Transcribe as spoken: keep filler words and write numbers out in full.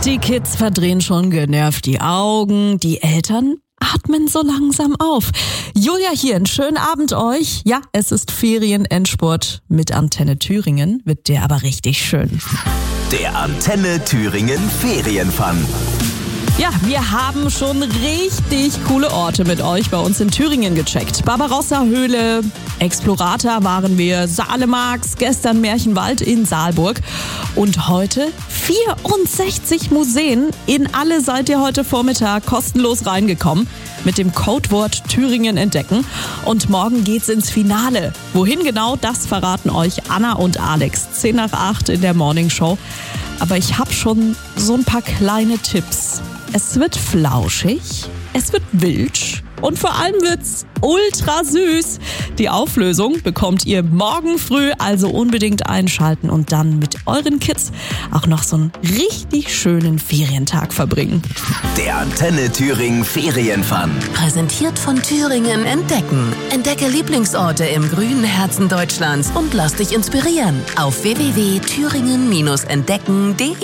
Die Kids verdrehen schon genervt die Augen, die Eltern atmen so langsam auf. Julia hier, einen schönen Abend euch. Ja, es ist Ferienendspurt mit Antenne Thüringen, wird der aber richtig schön. Der Antenne Thüringen Ferienfun. Ja, wir haben schon richtig coole Orte mit euch bei uns in Thüringen gecheckt. Barbarossa-Höhle, Explorator waren wir, Saale-Marx, gestern Märchenwald in Saalburg und heute vierundsechzig Museen. In alle seid ihr heute Vormittag kostenlos reingekommen mit dem Codewort Thüringen entdecken. Und morgen geht's ins Finale. Wohin genau, das verraten euch Anna und Alex. zehn nach acht in der Morningshow. Aber ich habe schon so ein paar kleine Tipps. Es wird flauschig, es wird wild und vor allem wird's ultra süß. Die Auflösung bekommt ihr morgen früh, also unbedingt einschalten und dann mit euren Kids auch noch so einen richtig schönen Ferientag verbringen. Der Antenne Thüringen Ferienfun. Präsentiert von Thüringen Entdecken. Entdecke Lieblingsorte im grünen Herzen Deutschlands und lass dich inspirieren auf w w w punkt thüringen Bindestrich entdecken punkt de.